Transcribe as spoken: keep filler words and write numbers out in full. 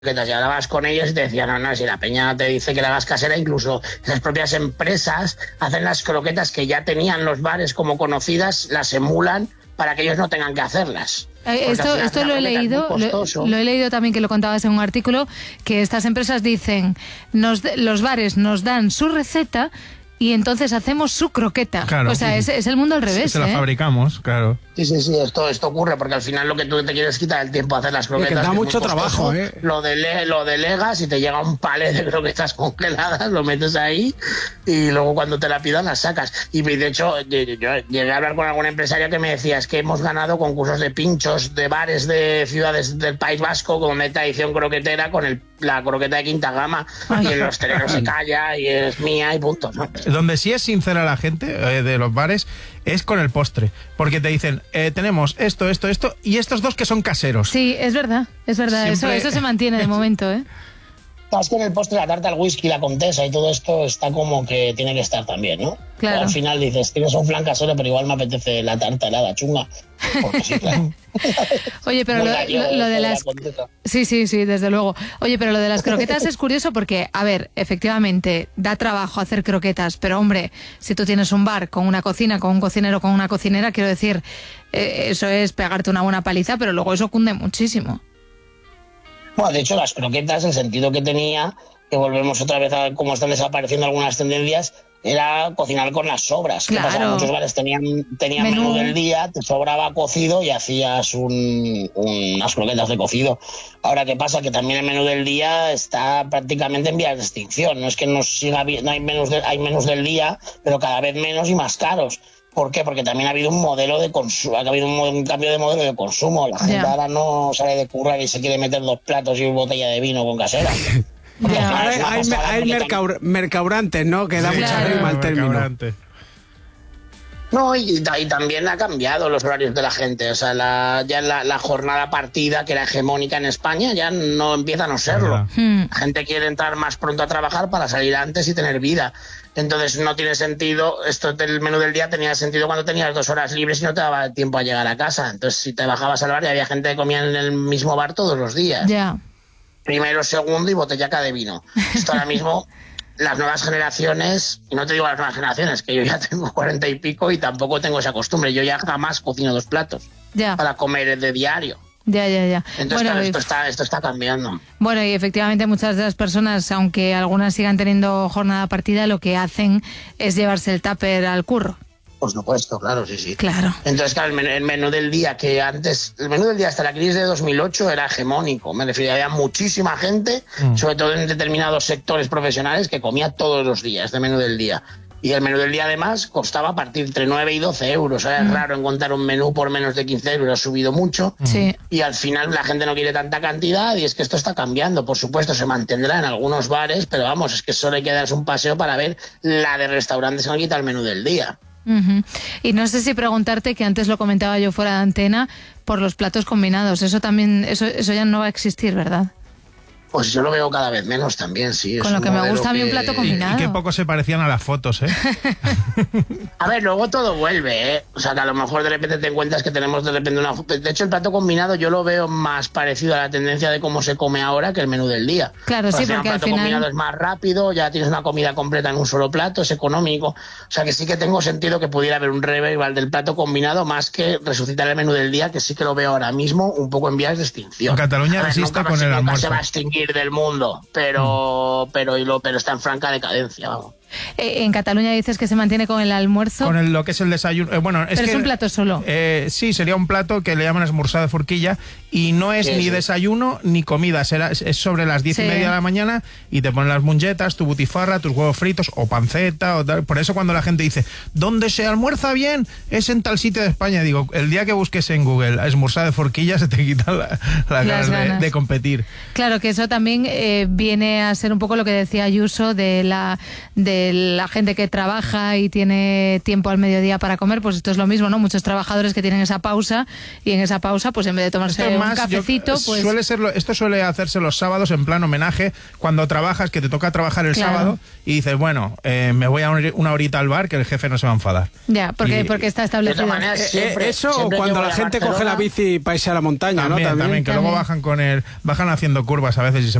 croquetas y hablabas con ellos y te decían, no, no, si la peña te dice que la hagas casera, incluso las propias empresas hacen las croquetas que ya tenían los bares como conocidas, las emulan para que ellos no tengan que hacerlas. Eh, esto esto lo he leído, lo, lo he leído también, que lo contabas en un artículo, que estas empresas dicen, nos, los bares nos dan su receta y entonces hacemos su croqueta. Claro, o sea, sí, es, es el mundo al revés. Se la ¿eh? fabricamos, claro. Sí, sí, sí, esto, esto ocurre porque al final lo que tú te quieres quitar el tiempo a hacer las croquetas. Es que da que mucho es muy costoso, trabajo, ¿eh? Lo, dele, lo delegas y te llega un palé de croquetas congeladas, lo metes ahí y luego cuando te la pidan las sacas. Y de hecho, yo llegué a hablar con alguna empresaria que me decía, es que hemos ganado concursos de pinchos de bares de ciudades del País Vasco con una tradición croquetera con el, la croqueta de quinta gama. Ay. Y en los hosteleros se calla y es mía y punto, ¿no? Donde sí es sincera la gente eh, de los bares es con el postre, porque te dicen, eh, tenemos esto, esto, esto y estos dos que son caseros. Sí, es verdad, es verdad, Siempre... eso, eso se mantiene de momento, ¿eh? Es que en el postre la tarta al whisky, la comtesa y todo esto está como que tiene que estar también, ¿no? Claro. O al final dices, tienes un flan casero, pero igual me apetece la tarta helada chunga. Porque sí, claro. Oye, pero lo, lo, lo de las... Sí, sí, sí, desde luego. Oye, pero lo de las croquetas es curioso porque, a ver, efectivamente, da trabajo hacer croquetas, pero hombre, si tú tienes un bar con una cocina, con un cocinero, con una cocinera, quiero decir, eh, eso es pegarte una buena paliza, pero luego eso cunde muchísimo. Bueno, de hecho, las croquetas, el sentido que tenía, que volvemos otra vez a cómo están desapareciendo algunas tendencias, era cocinar con las sobras. Claro. ¿Qué pasa? Muchos bares tenían, tenían menú. menú del día, te sobraba cocido y hacías un, un, unas croquetas de cocido. Ahora, ¿qué pasa? Que también el menú del día está prácticamente en vías de extinción. No es que nos siga, no hay menús, de, hay menús del día, pero cada vez menos y más caros. ¿Por qué? Porque también ha habido un modelo de consumo, ha habido un, un cambio de modelo de consumo. La gente yeah. ahora no sale de currar y se quiere meter dos platos y una botella de vino con casera. Yeah. Ahora hay, hay mercaur, mercaurantes, ¿no? Que da sí, mucha rima al término. No, y, y también ha cambiado los horarios de la gente. O sea, la, ya la, la jornada partida, que era hegemónica en España, ya no empieza a no serlo. Hmm. La gente quiere entrar más pronto a trabajar para salir antes y tener vida. Entonces no tiene sentido, esto del menú del día tenía sentido cuando tenías dos horas libres y no te daba tiempo a llegar a casa. Entonces si te bajabas al bar y había gente que comía en el mismo bar todos los días. Ya. Yeah. Primero, segundo y botellaca de vino. Esto ahora mismo, las nuevas generaciones, y no te digo las nuevas generaciones, que yo ya tengo cuarenta y pico y tampoco tengo esa costumbre. Yo ya jamás cocino dos platos yeah. para comer de diario. Ya, ya, ya. Entonces, bueno, claro, esto, está, esto está cambiando. Bueno, y efectivamente muchas de las personas, aunque algunas sigan teniendo jornada partida, lo que hacen es llevarse el tupper al curro. Por supuesto, claro, sí, sí. Claro. Entonces, claro, el menú, el menú del día, que antes, el menú del día hasta la crisis de dos mil ocho era hegemónico. Me refiero, había muchísima gente, mm. sobre todo en determinados sectores profesionales, que comía todos los días de menú del día. Y el menú del día, además, costaba a partir entre nueve y doce euros. Ahora mm. es raro encontrar un menú por menos de quince euros, ha subido mucho. Sí. Y al final la gente no quiere tanta cantidad y es que esto está cambiando. Por supuesto, se mantendrá en algunos bares, pero vamos, es que solo hay que darse un paseo para ver la de restaurantes que han quitado el menú del día. Uh-huh. Y no sé si preguntarte, que antes lo comentaba yo fuera de antena, por los platos combinados. Eso también, eso, eso ya no va a existir, ¿verdad? Pues yo lo veo cada vez menos también, sí. Con lo que me gusta a mí un plato combinado. Y, y qué poco se parecían a las fotos, ¿eh? A ver, luego todo vuelve, ¿eh? O sea, que a lo mejor de repente te encuentras que tenemos de repente una... De hecho, el plato combinado yo lo veo más parecido a la tendencia de cómo se come ahora que el menú del día. Claro, sí, porque al final... El plato combinado es más rápido, ya tienes una comida completa en un solo plato, es económico. O sea, que sí que tengo sentido que pudiera haber un revival del plato combinado más que resucitar el menú del día, que sí que lo veo ahora mismo un poco en vías de extinción. En Cataluña ver, resiste con el almuerzo. Se va a extinguir del mundo. Pero, mm. pero, y lo, pero está en franca decadencia, vamos. Eh, en Cataluña dices que se mantiene con el almuerzo. Con el, lo que es el desayuno. Eh, bueno, es Pero que, es un plato solo. Eh, sí, sería un plato que le llaman esmorzado de forquilla y no es sí, ni sí. desayuno ni comida. Será, es sobre las diez sí. y media de la mañana y te ponen las mungetas, tu butifarra, tus huevos fritos o panceta. O tal. Por eso cuando la gente dice, ¿dónde se almuerza bien? Es en tal sitio de España. Digo, el día que busques en Google esmorzado de forquilla se te quita la, la ganas, ganas. De, de competir. Claro, que eso también eh, viene a ser un poco lo que decía Ayuso de la... de eh, la gente que trabaja y tiene tiempo al mediodía para comer, pues esto es lo mismo, ¿no? Muchos trabajadores que tienen esa pausa y en esa pausa, pues en vez de tomarse un más, cafecito, yo, pues... Suele serlo, esto suele hacerse los sábados en plan homenaje, cuando trabajas, que te toca trabajar el claro. sábado y dices, bueno, eh, me voy a una horita al bar que el jefe no se va a enfadar. Ya, porque, y, porque está establecido. Manera, siempre, eh, eso o cuando la gente Barcelona, coge la bici para irse a la montaña, también, ¿no? También, también que también. luego bajan con el, bajan haciendo curvas a veces y se